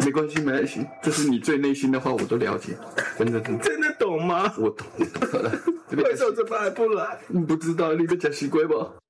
没关系，没关系，这是你最内心的话，我都了解，真的。 真的懂吗？ 我懂了。 为什么这么还不来？ 你不知道你被吃西龟不？